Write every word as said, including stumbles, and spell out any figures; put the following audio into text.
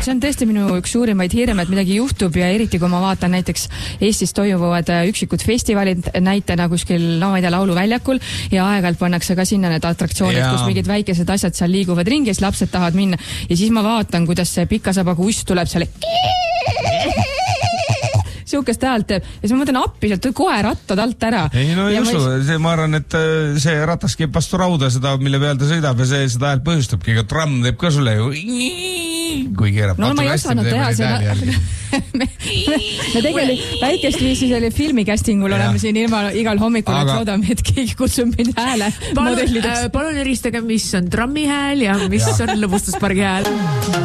see on tõesti minu üks suurimaid hirme, et midagi juhtub ja eriti kui ma vaatan näiteks Eestis toimuvad üksikud festivalid näitena kuskil, no ma ei tea, lauluväljakul ja aeg-ajalt pannakse ka sinna need atraktsioonid, Jaa. kus mingid väikesed asjad seal liiguvad ringi ja siis lapsed tahavad minna ja siis ma vaatan, kuidas see pikasabaga uss tuleb selle siukest häält teeb ja siis ma mõtlen appi, sealt kohe rattad alt ära. Ei no ei ja usu, ma, see, ma arvan, et see ratas keeb vastu rauda seda, mille peal ta sõidab ja see seda häält põhjustabki, ega tramm teeb ka sulle ju kui keerab. No ma ei osanud teha seda. me, me tegelikult väikest viisi selle filmi castingul oleme siin ilma igal hommikul, et loodame, et keegi kutsub mind hääle palun, äh, palun eristage, mis on trammi hääl ja mis ja. on lõbustuspargi hääl.